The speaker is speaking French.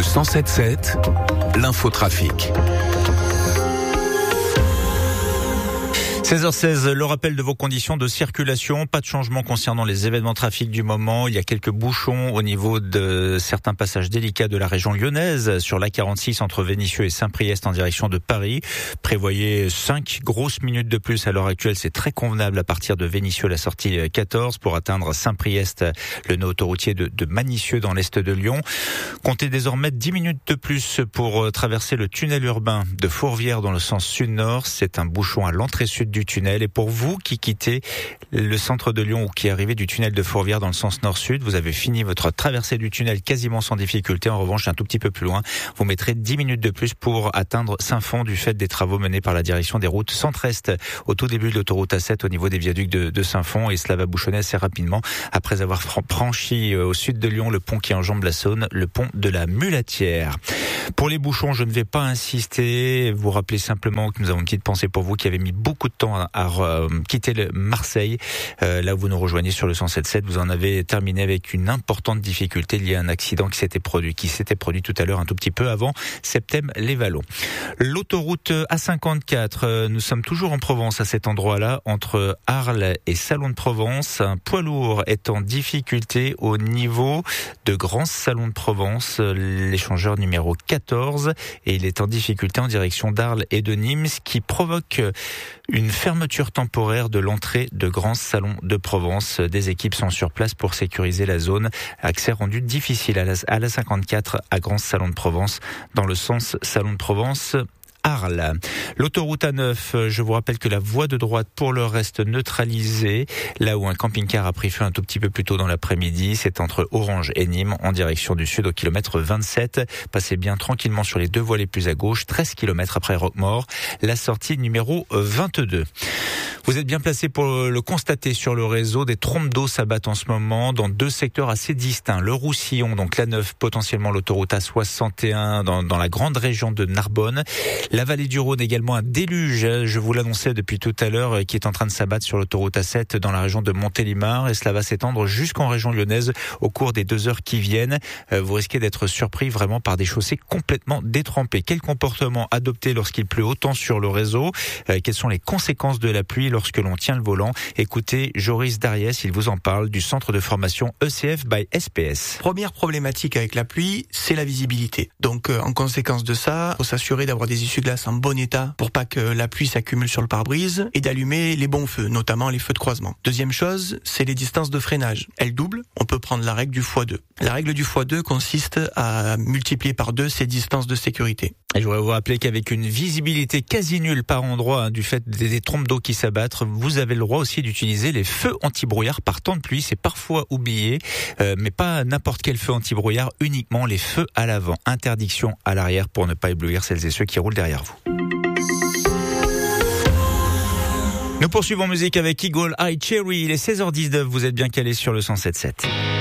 107.7, l'infotrafic. 16h16, le rappel de vos conditions de circulation. Pas de changement concernant les événements trafic du moment. Il y a quelques bouchons au niveau de certains passages délicats de la région lyonnaise sur l'A46 entre Vénissieux et Saint-Priest en direction de Paris. Prévoyez 5 grosses minutes de plus à l'heure actuelle. C'est très convenable à partir de Vénissieux, la sortie 14 pour atteindre Saint-Priest, le nœud autoroutier de Manicieux dans l'est de Lyon. Comptez désormais 10 minutes de plus pour traverser le tunnel urbain de Fourvière dans le sens sud-nord. C'est un bouchon à l'entrée sud du tunnel. Et pour vous qui quittez le centre de Lyon ou qui arrivez du tunnel de Fourvière dans le sens nord-sud, vous avez fini votre traversée du tunnel quasiment sans difficulté. En revanche, un tout petit peu plus loin, vous mettrez 10 minutes de plus pour atteindre Saint-Fond du fait des travaux menés par la direction des routes centre-est au tout début de l'autoroute A7 au niveau des viaducs de Saint-Fond, et cela va bouchonner assez rapidement après avoir franchi au sud de Lyon le pont qui enjambe la Saône, le pont de la Mulatière. Pour les bouchons, je ne vais pas insister. Vous rappelez simplement que nous avons une petite pensée pour vous qui avez mis beaucoup de temps à quitter Marseille. Là où vous nous rejoignez sur le 107.7, vous en avez terminé avec une importante difficulté liée à un accident qui s'était produit tout à l'heure un tout petit peu avant Septem-les-Vallons. L'autoroute A54, nous sommes toujours en Provence à cet endroit-là, entre Arles et Salon de Provence. Un poids lourd est en difficulté au niveau de Grand Salon de Provence, l'échangeur numéro 14, et il est en difficulté en direction d'Arles et de Nîmes, ce qui provoque une fermeture temporaire de l'entrée de Grand Salon de Provence. Des équipes sont sur place pour sécuriser la zone. Accès rendu difficile à la 54 à Grand Salon de Provence dans le sens Salon de Provence. Arles. L'autoroute A9, je vous rappelle que la voie de droite pour le reste neutralisée, là où un camping-car a pris feu un tout petit peu plus tôt dans l'après-midi, c'est entre Orange et Nîmes en direction du sud au kilomètre 27. Passez bien tranquillement sur les deux voies les plus à gauche, 13 km après Roquemaure, la sortie numéro 22. Vous êtes bien placé pour le constater sur le réseau. Des trompes d'eau s'abattent en ce moment dans deux secteurs assez distincts. Le Roussillon, donc l'A9, potentiellement l'autoroute A61 dans la grande région de Narbonne. La vallée du Rhône également, un déluge, je vous l'annonçais depuis tout à l'heure, qui est en train de s'abattre sur l'autoroute A7 dans la région de Montélimar, et cela va s'étendre jusqu'en région lyonnaise au cours des 2 heures qui viennent. Vous risquez d'être surpris vraiment par des chaussées complètement détrempées. Quel comportement adopter lorsqu'il pleut autant sur le réseau? Quelles sont les conséquences de la pluie lorsque l'on tient le volant? Écoutez Joris Dariès, il vous en parle, du centre de formation ECF by SPS. Première problématique avec la pluie, c'est la visibilité. Donc en conséquence de ça, il faut s'assurer d'avoir des essuie-glaces en bon état pour pas que la pluie s'accumule sur le pare-brise et d'allumer les bons feux, notamment les feux de croisement. Deuxième chose, c'est les distances de freinage. Elles doublent, on peut prendre la règle du x2. La règle du x2 consiste à multiplier par 2 ces distances de sécurité. Et je voudrais vous rappeler qu'avec une visibilité quasi nulle par endroit, du fait des trompes d'eau qui s'abattent, vous avez le droit aussi d'utiliser les feux anti-brouillard par temps de pluie. C'est parfois oublié, mais pas n'importe quel feu anti-brouillard, uniquement les feux à l'avant. Interdiction à l'arrière pour ne pas éblouir celles et ceux qui roulent derrière vous. Nous poursuivons en musique avec Eagle Eye Cherry. Il est 16h19, vous êtes bien calés sur le 107.7.